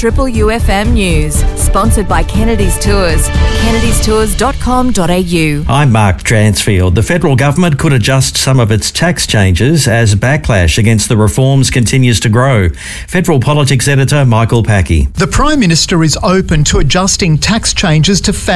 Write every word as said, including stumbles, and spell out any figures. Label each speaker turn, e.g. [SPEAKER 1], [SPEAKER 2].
[SPEAKER 1] Triple U F M News, sponsored by Kennedy's Tours. kennedys tours dot com dot a u.
[SPEAKER 2] I'm Mark Dransfield. The federal government could adjust some of its tax changes as backlash against the reforms continues to grow. Federal Politics editor Michael Packey.
[SPEAKER 3] The Prime Minister is open to adjusting tax changes to